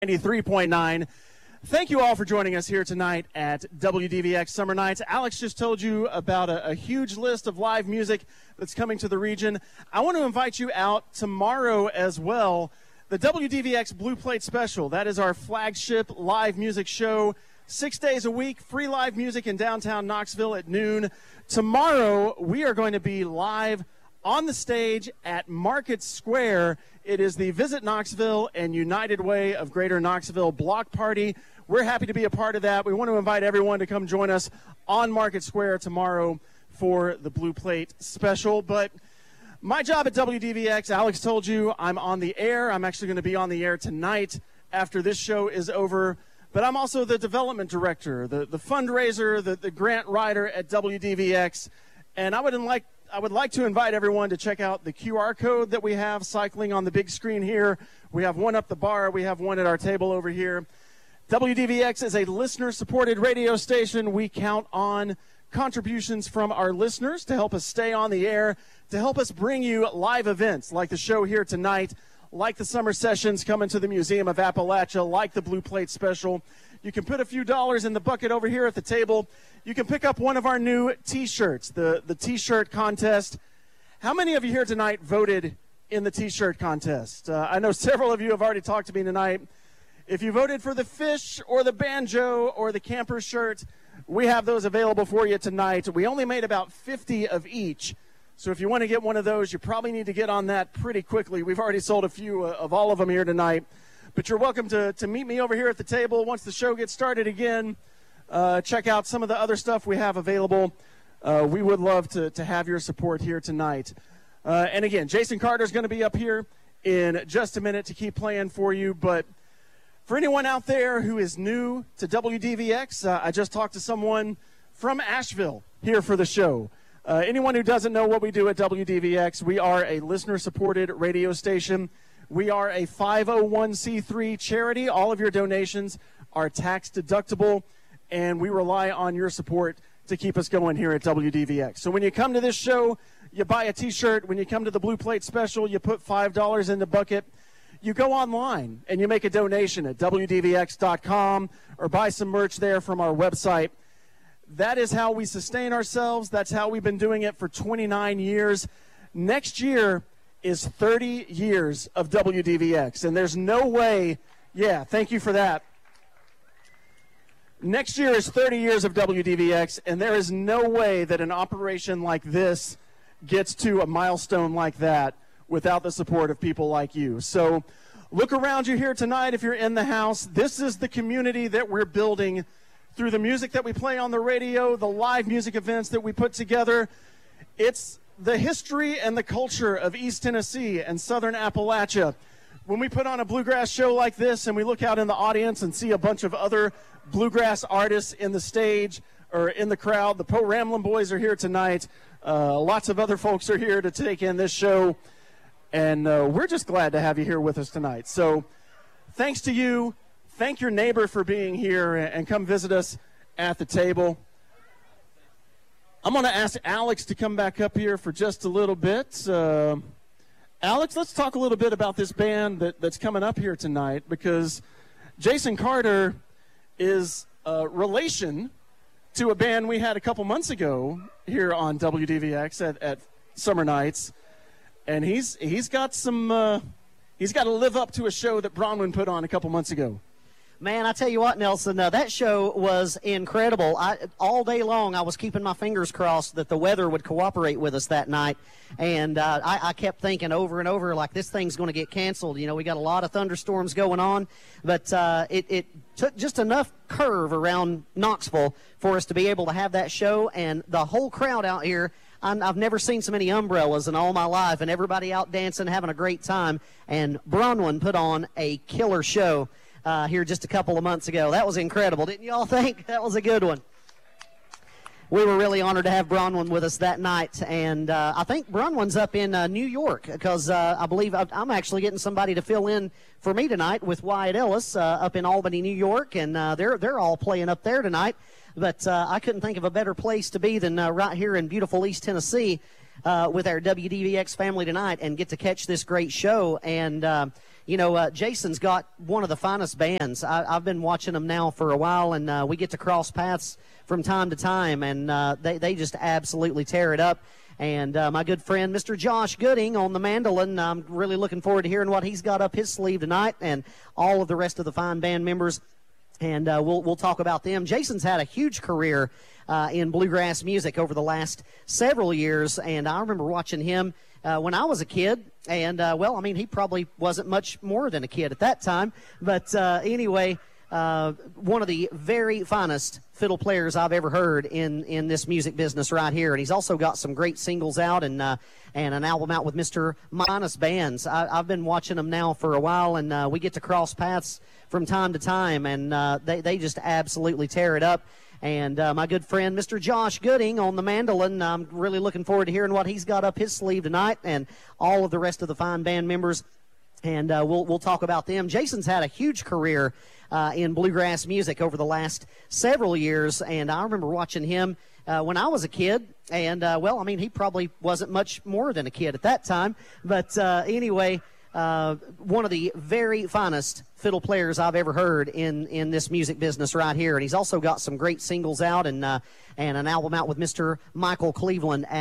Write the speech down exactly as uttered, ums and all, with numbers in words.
ninety-three point nine. Thank you all for joining us here tonight at W D V X Summer Nights. Alex just told you about a, a huge list of live music that's coming to the region. I want to invite you out tomorrow as well. The W D V X Blue Plate Special, that is our flagship live music show. Six days a week, free live music in downtown Knoxville at noon. Tomorrow, we are going to be live on the stage at Market Square. It is the Visit Knoxville and United Way of Greater Knoxville block party. We're happy to be a part of that. We want to invite everyone to come join us on Market Square tomorrow for the Blue Plate Special. But my job at W D V X, Alex told you, I'm on the air. I'm actually going to be on the air tonight after this show is over. But I'm also the development director, the, the fundraiser, the, the grant writer at W D V X. And I would like I would like to invite everyone to check out the Q R code that we have cycling on the big screen here. We have one up the bar. We have one at our table over here. W D V X is a listener-supported radio station. We count on contributions from our listeners to help us stay on the air, to help us bring you live events like the show here tonight, like the summer sessions coming to the Museum of Appalachia, like the Blue Plate Special. You can put a few dollars in the bucket over here at the table. You can pick up one of our new T-shirts, the, the T-shirt contest. How many of you here tonight voted in the T-shirt contest? Uh, I know several of you have already talked to me tonight. If you voted for the fish or the banjo or the camper shirt, we have those available for you tonight. We only made about fifty of each. So if you want to get one of those, you probably need to get on that pretty quickly. We've already sold a few of all of them here tonight. But you're welcome to, to meet me over here at the table once the show gets started again. Uh, check out some of the other stuff we have available. Uh, we would love to, to have your support here tonight. Uh, and again, Jason Carter's going to be up here in just a minute to keep playing for you. But for anyone out there who is new to W D V X, uh, I just talked to someone from Asheville here for the show. Uh, anyone who doesn't know what we do at W D V X, we are a listener-supported radio station. We are a five oh one c three charity. All of your donations are tax-deductible, and we rely on your support to keep us going here at W D V X. So when you come to this show, you buy a T-shirt. When you come to the Blue Plate Special, you put five dollars in the bucket. You go online, and you make a donation at W D V X dot com or buy some merch there from our website. That is how we sustain ourselves. That's how we've been doing it for twenty-nine years. Next year is thirty years of W D V X, and there's no way, yeah, thank you for that. Next year is thirty years of W D V X, and there is no way that an operation like this gets to a milestone like that without the support of people like you. So look around you here tonight if you're in the house. This is the community that we're building through the music that we play on the radio, the live music events that we put together. It's the history and the culture of East Tennessee and Southern Appalachia. When we put on a bluegrass show like this and we look out in the audience and see a bunch of other bluegrass artists in the stage or in the crowd, the Poe Ramblin' Boys are here tonight. Uh, lots of other folks are here to take in this show. And uh, we're just glad to have you here with us tonight. So thanks to you. Thank your neighbor for being here and come visit us at the table. I'm going to ask Alex to come back up here for just a little bit. Uh, Alex, let's talk a little bit about this band that, that's coming up here tonight, because Jason Carter is a relation to a band we had a couple months ago here on W D V X at, at Summer Nights. And he's he's got some uh, he's got to live up to a show that Bronwyn put on a couple months ago. Man, I tell you what, Nelson, uh, that show was incredible. I, all day long, I was keeping my fingers crossed that the weather would cooperate with us that night. And uh, I, I kept thinking over and over, like, this thing's going to get canceled. You know, we got a lot of thunderstorms going on. But uh, it, it took just enough curve around Knoxville for us to be able to have that show. And the whole crowd out here, I'm, I've never seen so many umbrellas in all my life. And everybody out dancing, having a great time. And Bronwyn put on a killer show Uh, here just a couple of months ago. That was incredible. Didn't you all think? That was a good one. We were really honored to have Bronwyn with us that night, and uh, I think Bronwyn's up in uh, New York because uh, I believe I'm actually getting somebody to fill in for me tonight with Wyatt Ellis uh, up in Albany, New York, and uh, they're they're all playing up there tonight. But uh, I couldn't think of a better place to be than uh, right here in beautiful East Tennessee. uh, with our W D V X family tonight and get to catch this great show. And, uh, you know, uh, Jason's got one of the finest bands. I, I've been watching them now for a while, and uh, we get to cross paths from time to time, and uh, they, they just absolutely tear it up. And uh, my good friend, Mister Josh Gooding, on the mandolin, I'm really looking forward to hearing what he's got up his sleeve tonight, and all of the rest of the fine band members. And uh, we'll we'll talk about them. Jason's had a huge career uh, in bluegrass music over the last several years, and I remember watching him uh, when I was a kid. And, uh, well, I mean, he probably wasn't much more than a kid at that time. But uh, anyway, uh, one of the very finest fiddle players I've ever heard in, in this music business right here. And he's also got some great singles out and uh, and an album out with Mister Minus Bands. I, I've been watching them now for a while, and uh, we get to cross paths from time to time, and uh, they, they just absolutely tear it up. And uh, my good friend, Mister Josh Gooding, on the mandolin, I'm really looking forward to hearing what he's got up his sleeve tonight, and all of the rest of the fine band members. And uh, we'll we'll talk about them. Jason's had a huge career uh, in bluegrass music over the last several years, and I remember watching him uh, when I was a kid. And, uh, well, I mean, he probably wasn't much more than a kid at that time. But uh, anyway, uh, one of the very finest fiddle players I've ever heard in, in this music business right here. And he's also got some great singles out and, uh, and an album out with Mister Michael Cleveland.